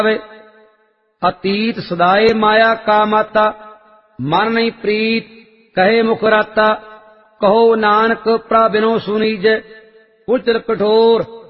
पावे। अतीत सदाए माया का माता, मन नहीं प्रीत कहे मुख राता। कहो नानक प्रभु बिनो सुनीजै, उचर कठोर